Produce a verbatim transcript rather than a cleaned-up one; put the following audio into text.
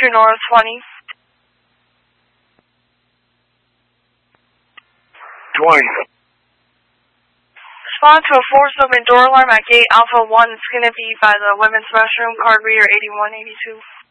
True North twenty. twenty. Respond to a forced open door alarm at gate Alpha one. It's going to be by the women's restroom, card reader eighty-one eighty-two.